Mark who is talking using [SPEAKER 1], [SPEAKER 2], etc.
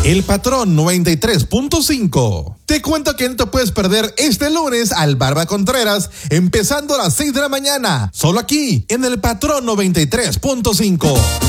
[SPEAKER 1] El Patrón 93.5. Te cuento que no te puedes perder este lunes al Barba Contreras, empezando a las 6 de la mañana, solo aquí en El Patrón 93.5.